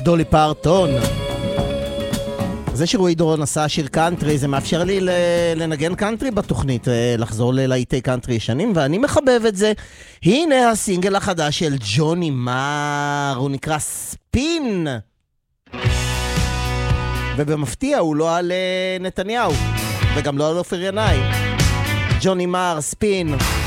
דולי פרטון. זה שרועי דורון עשה שיר קאנטרי, זה מאפשר לי לנגן קאנטרי בתוכנית, לחזור ללהיטי קאנטרי ישנים, ואני מחבב את זה. הנה הסינגל החדש של ג'וני מר, הוא נקרא ספין. ובמפתיע הוא לא על נתניהו, וגם לא על אופיר ינאי. ג'וני מר, ספין.